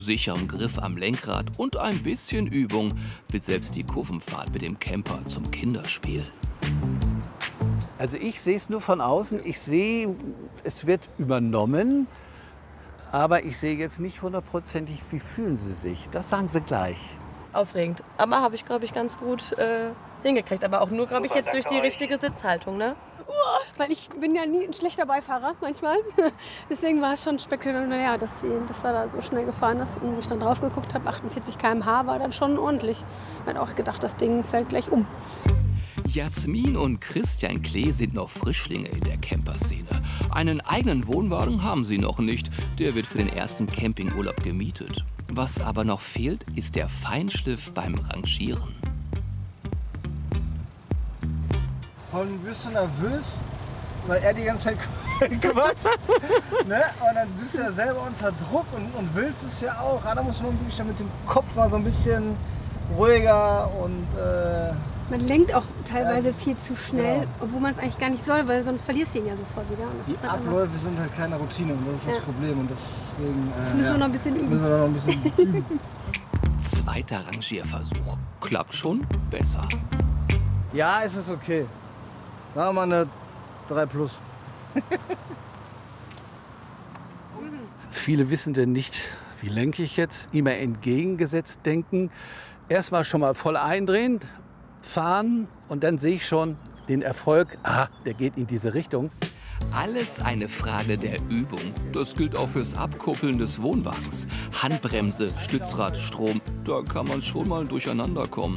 Sicherem Griff am Lenkrad und ein bisschen Übung wird selbst die Kurvenfahrt mit dem Camper zum Kinderspiel. Also ich sehe es nur von außen. Ich sehe, es wird übernommen, aber ich sehe jetzt nicht hundertprozentig, wie fühlen Sie sich. Das sagen Sie gleich. Aufregend. Aber habe ich, glaube ich, ganz gut hingekriegt. Aber auch nur, glaube ich, jetzt durch die richtige Sitzhaltung, ne? Weil ich bin ja nie ein schlechter Beifahrer manchmal. Deswegen war es schon spektakulär, dass er da so schnell gefahren ist. Und wo ich dann drauf geguckt habe, 48 km/h war dann schon ordentlich. Ich hatte auch gedacht, das Ding fällt gleich um. Jasmin und Christian Klee sind noch Frischlinge in der Camperszene. Einen eigenen Wohnwagen haben sie noch nicht. Der wird für den ersten Campingurlaub gemietet. Was aber noch fehlt, ist der Feinschliff beim Rangieren. Vor allem wirst du nervös, weil er die ganze Zeit quatscht. Ne? Und dann bist du ja selber unter Druck und willst es ja auch. Da muss man wirklich mit dem Kopf mal so ein bisschen ruhiger und... Man lenkt auch teilweise viel zu schnell, genau. obwohl man es eigentlich gar nicht soll, weil sonst verlierst du ihn ja sofort wieder. Und das Die ist halt Abläufe sind halt keine Routine und das ist das Problem. Und deswegen, das müssen wir noch ein bisschen üben. Müssen wir noch ein bisschen üben. Zweiter Rangierversuch. Klappt schon besser. Ja, es ist okay. Machen wir eine 3+. Viele wissen denn nicht, wie lenke ich jetzt, immer entgegengesetzt denken. Erstmal schon mal voll eindrehen, fahren und dann sehe ich schon den Erfolg, der geht in diese Richtung. Alles eine Frage der Übung. Das gilt auch fürs Abkuppeln des Wohnwagens. Handbremse, Stützrad, Strom, da kann man schon mal durcheinander kommen.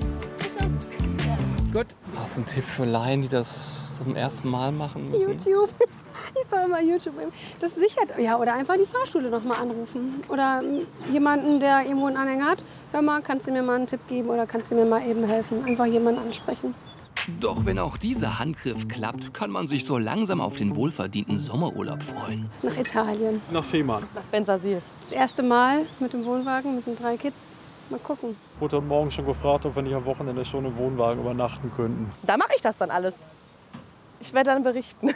Gut. Hast du einen Tipp für Laien, die das zum ersten Mal machen müssen? YouTube. Ich sage immer YouTube. Das sichert. Ja, oder einfach die Fahrschule noch mal anrufen. Oder jemanden, der irgendwo einen Anhänger hat. Hör mal, kannst du mir mal einen Tipp geben oder kannst du mir mal eben helfen? Einfach jemanden ansprechen. Doch wenn auch dieser Handgriff klappt, kann man sich so langsam auf den wohlverdienten Sommerurlaub freuen. Nach Italien. Nach Fehmarn. Nach Bensersiel. Das erste Mal mit dem Wohnwagen, mit den 3 Kids. Mal gucken. Wurde heute Morgen schon gefragt, ob wir nicht am Wochenende schon im Wohnwagen übernachten könnten. Da mache ich das dann alles. Ich werde dann berichten.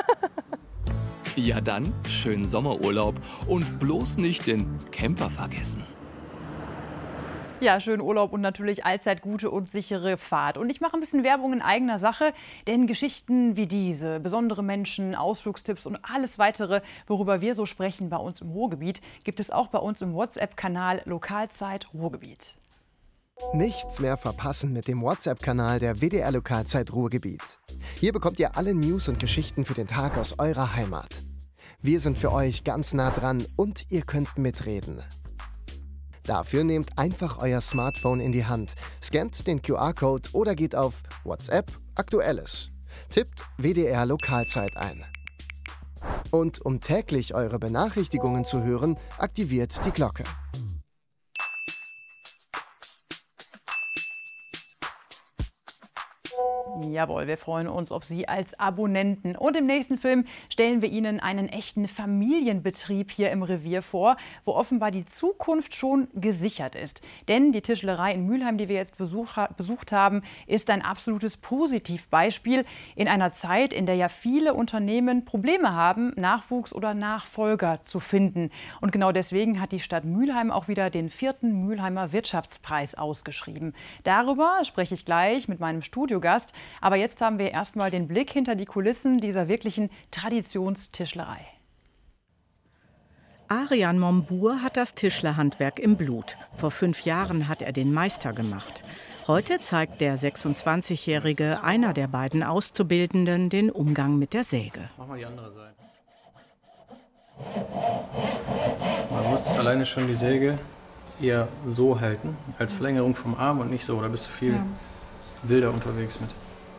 Ja dann, schönen Sommerurlaub und bloß nicht den Camper vergessen. Ja, schönen Urlaub und natürlich allzeit gute und sichere Fahrt. Und ich mache ein bisschen Werbung in eigener Sache, denn Geschichten wie diese, besondere Menschen, Ausflugstipps und alles weitere, worüber wir so sprechen bei uns im Ruhrgebiet, gibt es auch bei uns im WhatsApp-Kanal Lokalzeit Ruhrgebiet. Nichts mehr verpassen mit dem WhatsApp-Kanal der WDR Lokalzeit Ruhrgebiet. Hier bekommt ihr alle News und Geschichten für den Tag aus eurer Heimat. Wir sind für euch ganz nah dran und ihr könnt mitreden. Dafür nehmt einfach euer Smartphone in die Hand, scannt den QR-Code oder geht auf WhatsApp Aktuelles. Tippt WDR Lokalzeit ein. Und um täglich eure Benachrichtigungen zu hören, aktiviert die Glocke. Jawohl, wir freuen uns auf Sie als Abonnenten. Und im nächsten Film stellen wir Ihnen einen echten Familienbetrieb hier im Revier vor, wo offenbar die Zukunft schon gesichert ist. Denn die Tischlerei in Mülheim, die wir jetzt besucht haben, ist ein absolutes Positivbeispiel in einer Zeit, in der ja viele Unternehmen Probleme haben, Nachwuchs oder Nachfolger zu finden. Und genau deswegen hat die Stadt Mülheim auch wieder den 4. Mülheimer Wirtschaftspreis ausgeschrieben. Darüber spreche ich gleich mit meinem Studiogast. Aber jetzt haben wir erstmal den Blick hinter die Kulissen dieser wirklichen Traditionstischlerei. Arian Mombour hat das Tischlerhandwerk im Blut. Vor 5 Jahren hat er den Meister gemacht. Heute zeigt der 26-Jährige, einer der beiden Auszubildenden, den Umgang mit der Säge. Mach mal die andere Seite. Man muss alleine schon die Säge eher so halten, als Verlängerung vom Arm und nicht so. Da bist du viel wilder unterwegs mit.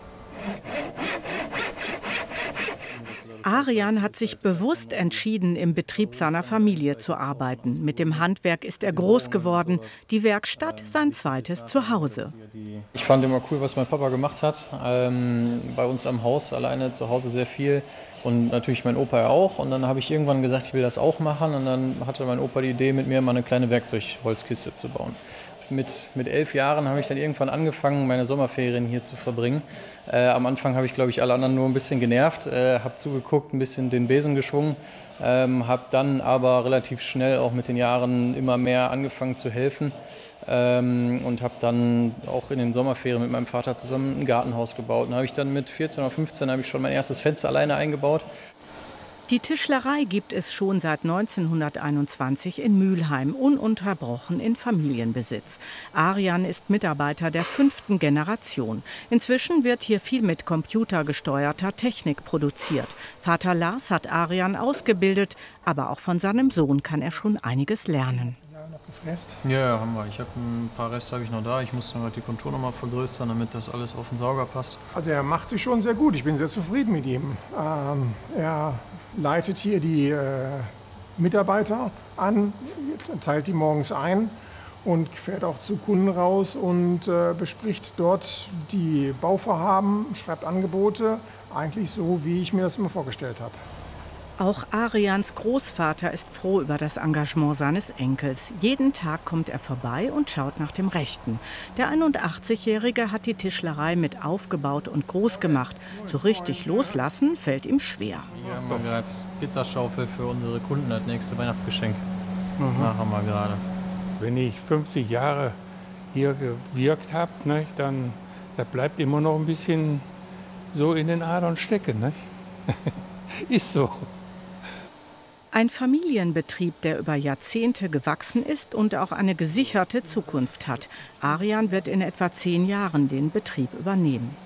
Arian hat sich bewusst entschieden, im Betrieb seiner Familie zu arbeiten. Mit dem Handwerk ist er groß geworden, die Werkstatt sein zweites Zuhause. Ich fand immer cool, was mein Papa gemacht hat. Bei uns am Haus, alleine zu Hause sehr viel. Und natürlich mein Opa ja auch. Und dann habe ich irgendwann gesagt, ich will das auch machen. Und dann hatte mein Opa die Idee, mit mir mal eine kleine Werkzeugholzkiste zu bauen. Mit 11 Jahren habe ich dann irgendwann angefangen, meine Sommerferien hier zu verbringen. Am Anfang habe ich, glaube ich, alle anderen nur ein bisschen genervt, habe zugeguckt, ein bisschen den Besen geschwungen Habe dann aber relativ schnell auch mit den Jahren immer mehr angefangen zu helfen und habe dann auch in den Sommerferien mit meinem Vater zusammen ein Gartenhaus gebaut. Und habe ich dann mit 14 oder 15 habe ich schon mein erstes Fenster alleine eingebaut. Die Tischlerei gibt es schon seit 1921 in Mülheim, ununterbrochen in Familienbesitz. Arian ist Mitarbeiter der 5. Generation. Inzwischen wird hier viel mit computergesteuerter Technik produziert. Vater Lars hat Arian ausgebildet, aber auch von seinem Sohn kann er schon einiges lernen. Ja, haben wir. Ich habe ein paar Reste noch da. Ich muss die Kontur noch mal vergrößern, damit das alles auf den Sauger passt. Also er macht sich schon sehr gut. Ich bin sehr zufrieden mit ihm. Er leitet hier die Mitarbeiter an, teilt die morgens ein und fährt auch zu Kunden raus und bespricht dort die Bauvorhaben, schreibt Angebote, eigentlich so, wie ich mir das immer vorgestellt habe. Auch Arians Großvater ist froh über das Engagement seines Enkels. Jeden Tag kommt er vorbei und schaut nach dem Rechten. Der 81-Jährige hat die Tischlerei mit aufgebaut und groß gemacht. So richtig loslassen fällt ihm schwer. Hier haben wir gerade Pizzaschaufel für unsere Kunden, das nächste Weihnachtsgeschenk. Machen wir gerade. Wenn ich 50 Jahre hier gewirkt habe, dann das bleibt immer noch ein bisschen so in den Adern stecken. Ne? Ist so. Ein Familienbetrieb, der über Jahrzehnte gewachsen ist und auch eine gesicherte Zukunft hat. Arian wird in etwa 10 Jahren den Betrieb übernehmen.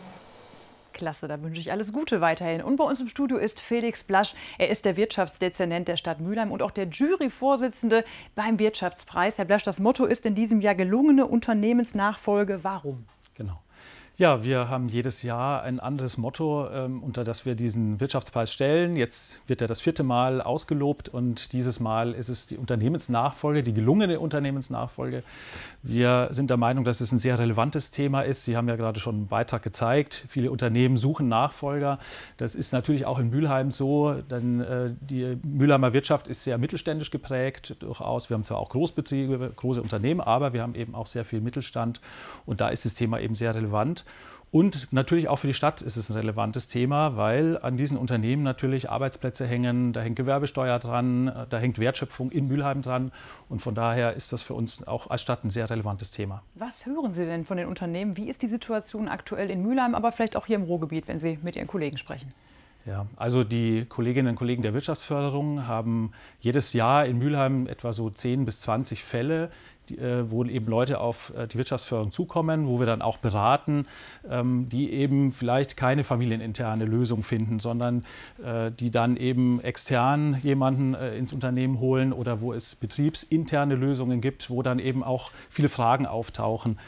Klasse, da wünsche ich alles Gute weiterhin. Und bei uns im Studio ist Felix Blasch. Er ist der Wirtschaftsdezernent der Stadt Mülheim und auch der Juryvorsitzende beim Wirtschaftspreis. Herr Blasch, das Motto ist in diesem Jahr gelungene Unternehmensnachfolge. Warum? Genau. Ja, wir haben jedes Jahr ein anderes Motto, unter das wir diesen Wirtschaftspreis stellen. Jetzt wird er das 4. Mal ausgelobt und dieses Mal ist es die Unternehmensnachfolge, die gelungene Unternehmensnachfolge. Wir sind der Meinung, dass es ein sehr relevantes Thema ist. Sie haben ja gerade schon einen Beitrag gezeigt. Viele Unternehmen suchen Nachfolger. Das ist natürlich auch in Mülheim so, denn die Mülheimer Wirtschaft ist sehr mittelständisch geprägt, durchaus. Wir haben zwar auch Großbetriebe, große Unternehmen, aber wir haben eben auch sehr viel Mittelstand und da ist das Thema eben sehr relevant. Und natürlich auch für die Stadt ist es ein relevantes Thema, weil an diesen Unternehmen natürlich Arbeitsplätze hängen, da hängt Gewerbesteuer dran, da hängt Wertschöpfung in Mülheim dran. Und von daher ist das für uns auch als Stadt ein sehr relevantes Thema. Was hören Sie denn von den Unternehmen? Wie ist die Situation aktuell in Mülheim, aber vielleicht auch hier im Ruhrgebiet, wenn Sie mit Ihren Kollegen sprechen? Ja, also die Kolleginnen und Kollegen der Wirtschaftsförderung haben jedes Jahr in Mülheim etwa so 10 bis 20 Fälle, wo eben Leute auf die Wirtschaftsförderung zukommen, wo wir dann auch beraten, die eben vielleicht keine familieninterne Lösung finden, sondern die dann eben extern jemanden ins Unternehmen holen oder wo es betriebsinterne Lösungen gibt, wo dann eben auch viele Fragen auftauchen.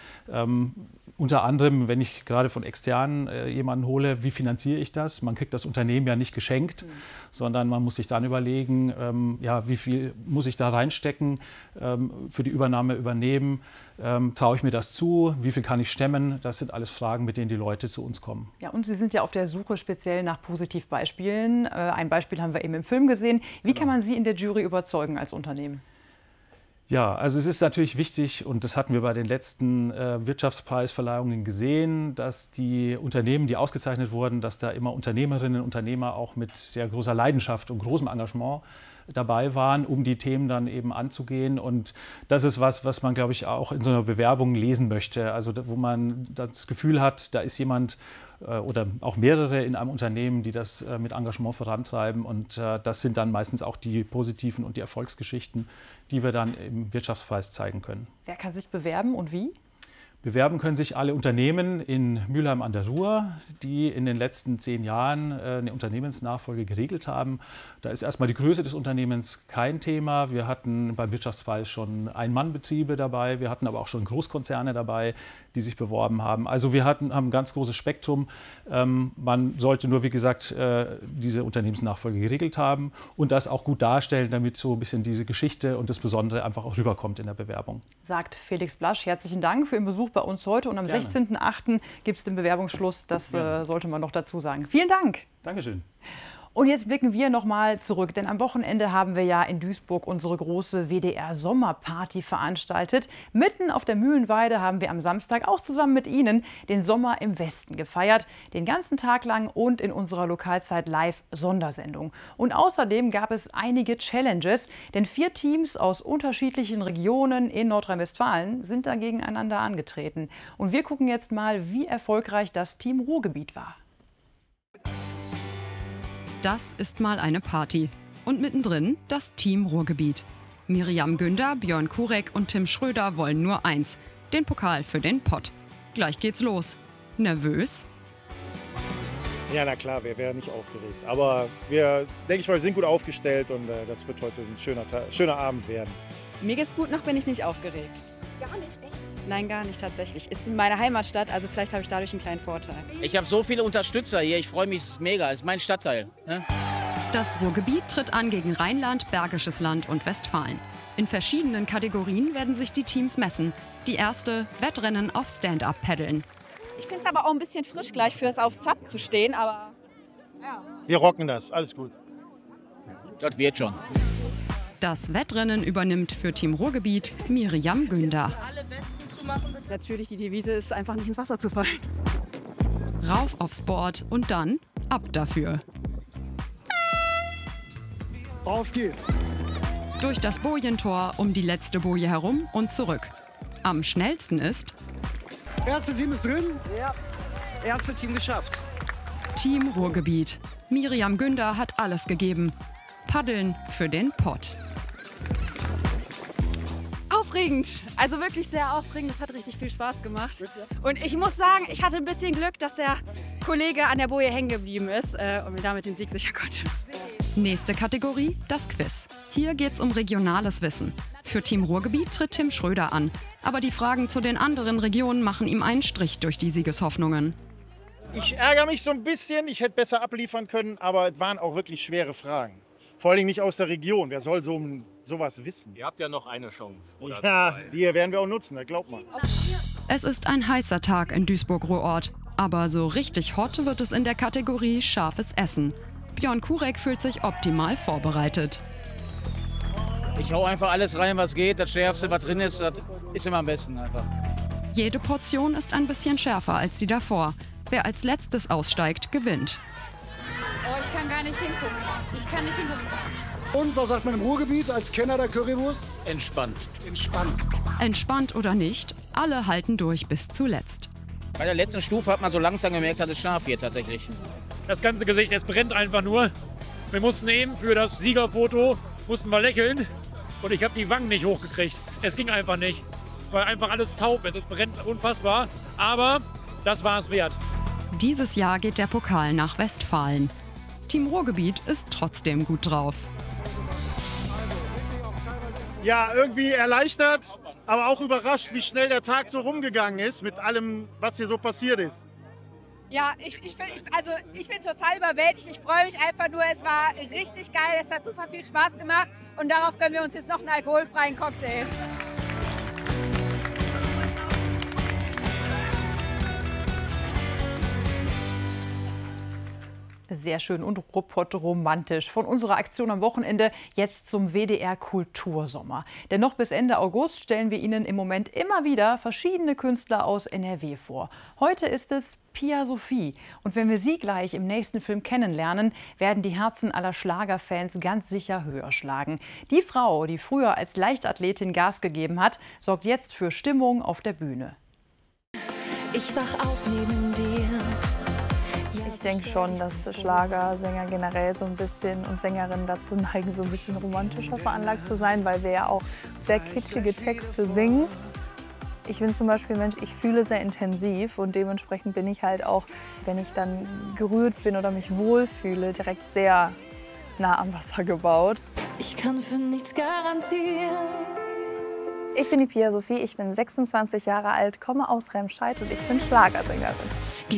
Unter anderem, wenn ich gerade von externen jemanden hole, wie finanziere ich das? Man kriegt das Unternehmen ja nicht geschenkt, sondern man muss sich dann überlegen, wie viel muss ich da reinstecken, für die Übernahme übernehmen, traue ich mir das zu, wie viel kann ich stemmen? Das sind alles Fragen, mit denen die Leute zu uns kommen. Ja, und Sie sind ja auf der Suche speziell nach Positivbeispielen. Ein Beispiel haben wir eben im Film gesehen. Wie kann man Sie in der Jury überzeugen als Unternehmen? Ja, also es ist natürlich wichtig, und das hatten wir bei den letzten Wirtschaftspreisverleihungen gesehen, dass die Unternehmen, die ausgezeichnet wurden, dass da immer Unternehmerinnen und Unternehmer auch mit sehr großer Leidenschaft und großem Engagement dabei waren, um die Themen dann eben anzugehen. Und das ist was man, glaube ich, auch in so einer Bewerbung lesen möchte. Also wo man das Gefühl hat, da ist jemand oder auch mehrere in einem Unternehmen, die das mit Engagement vorantreiben. Und das sind dann meistens auch die positiven und die Erfolgsgeschichten, die wir dann im Wirtschaftspreis zeigen können. Wer kann sich bewerben und wie? Bewerben können sich alle Unternehmen in Mülheim an der Ruhr, die in den letzten 10 Jahren eine Unternehmensnachfolge geregelt haben. Da ist erstmal die Größe des Unternehmens kein Thema. Wir hatten beim Wirtschaftspreis schon Ein-Mann-Betriebe dabei. Wir hatten aber auch schon Großkonzerne dabei, die sich beworben haben. Also wir haben ein ganz großes Spektrum. Man sollte nur, wie gesagt, diese Unternehmensnachfolge geregelt haben und das auch gut darstellen, damit so ein bisschen diese Geschichte und das Besondere einfach auch rüberkommt in der Bewerbung. Sagt Felix Blasch. Herzlichen Dank für Ihren Besuch bei uns heute. Und am 16.08. gibt es den Bewerbungsschluss. Das sollte man noch dazu sagen. Vielen Dank. Dankeschön. Und jetzt blicken wir noch mal zurück, denn am Wochenende haben wir ja in Duisburg unsere große WDR-Sommerparty veranstaltet. Mitten auf der Mühlenweide haben wir am Samstag auch zusammen mit Ihnen den Sommer im Westen gefeiert. Den ganzen Tag lang und in unserer Lokalzeit Live-Sondersendung. Und außerdem gab es einige Challenges, denn 4 Teams aus unterschiedlichen Regionen in Nordrhein-Westfalen sind da gegeneinander angetreten. Und wir gucken jetzt mal, wie erfolgreich das Team Ruhrgebiet war. Das ist mal eine Party. Und mittendrin das Team Ruhrgebiet. Miriam Günder, Björn Kurek und Tim Schröder wollen nur eins: den Pokal für den Pott. Gleich geht's los. Nervös? Ja, na klar, wer wäre nicht aufgeregt. Aber wir, denke ich mal, wir sind gut aufgestellt und das wird heute ein schöner Abend werden. Mir geht's gut, noch bin ich nicht aufgeregt. Gar nicht, echt? Nein, gar nicht tatsächlich. Ist meine Heimatstadt, also vielleicht habe ich dadurch einen kleinen Vorteil. Ich habe so viele Unterstützer hier, ich freue mich mega, es ist mein Stadtteil. Ne? Das Ruhrgebiet tritt an gegen Rheinland, Bergisches Land und Westfalen. In verschiedenen Kategorien werden sich die Teams messen. Die erste: Wettrennen auf Stand-Up-Paddeln. Ich finde es aber auch ein bisschen frisch gleich fürs auf Sub zu stehen, aber ja. Wir rocken das, alles gut. Das wird schon. Das Wettrennen übernimmt für Team Ruhrgebiet Miriam Günder. Natürlich, die Devise ist einfach nicht ins Wasser zu fallen. Rauf aufs Board und dann ab dafür. Auf geht's. Durch das Bojentor um die letzte Boje herum und zurück. Am schnellsten ist... Erste Team ist drin. Ja, erste Team geschafft. Team Ruhrgebiet. Miriam Günder hat alles gegeben. Paddeln für den Pott. Aufregend, also wirklich sehr aufregend. Es hat richtig viel Spaß gemacht. Und ich muss sagen, ich hatte ein bisschen Glück, dass der Kollege an der Boje hängen geblieben ist und mir damit den Sieg sichern konnte. Nächste Kategorie, das Quiz. Hier geht's um regionales Wissen. Für Team Ruhrgebiet tritt Tim Schröder an. Aber die Fragen zu den anderen Regionen machen ihm einen Strich durch die Siegeshoffnungen. Ich ärgere mich so ein bisschen, ich hätte besser abliefern können, aber es waren auch wirklich schwere Fragen. Vor allem nicht aus der Region. Wer soll sowas wissen? Ihr habt ja noch eine Chance. Oder ja, zwei. die werden wir auch nutzen, das glaubt man. Es ist ein heißer Tag in Duisburg-Ruhrort. Aber so richtig hot wird es in der Kategorie scharfes Essen. Björn Kurek fühlt sich optimal vorbereitet. Ich hau einfach alles rein, was geht. Das Schärfste, was drin ist, das ist immer am besten einfach. Jede Portion ist ein bisschen schärfer als die davor. Wer als letztes aussteigt, gewinnt. Oh, ich kann gar nicht hingucken. Ich kann nicht hingucken. Und was sagt man im Ruhrgebiet als Kenner der Currywurst? Entspannt. Entspannt. Entspannt oder nicht, alle halten durch bis zuletzt. Bei der letzten Stufe hat man so langsam gemerkt, dass es scharf wird tatsächlich. Das ganze Gesicht, es brennt einfach nur. Wir mussten eben für das Siegerfoto lächeln und ich habe die Wangen nicht hochgekriegt. Es ging einfach nicht, weil einfach alles taub ist. Es brennt unfassbar, aber das war es wert. Dieses Jahr geht der Pokal nach Westfalen. Team Ruhrgebiet ist trotzdem gut drauf. Ja, irgendwie erleichtert, aber auch überrascht, wie schnell der Tag so rumgegangen ist mit allem, was hier so passiert ist. Ja, ich bin total überwältigt. Ich freue mich einfach nur. Es war richtig geil. Es hat super viel Spaß gemacht. Und darauf gönnen wir uns jetzt noch einen alkoholfreien Cocktail. Sehr schön und romantisch. Von unserer Aktion am Wochenende jetzt zum WDR Kultursommer. Denn noch bis Ende August stellen wir Ihnen im Moment immer wieder verschiedene Künstler aus NRW vor. Heute ist es Pia Sophie. Und wenn wir sie gleich im nächsten Film kennenlernen, werden die Herzen aller Schlagerfans ganz sicher höher schlagen. Die Frau, die früher als Leichtathletin Gas gegeben hat, sorgt jetzt für Stimmung auf der Bühne. Ich wach auf neben dir. Ich denke schon, dass Schlagersänger generell so ein bisschen und Sängerinnen dazu neigen, so ein bisschen romantischer veranlagt zu sein, weil wir ja auch sehr kitschige Texte singen. Ich bin zum Beispiel ein Mensch, ich fühle sehr intensiv und dementsprechend bin ich halt auch, wenn ich dann gerührt bin oder mich wohlfühle, direkt sehr nah am Wasser gebaut. Ich kann für nichts garantieren. Ich bin die Pia Sophie, ich bin 26 Jahre alt, komme aus Remscheid und ich bin Schlagersängerin.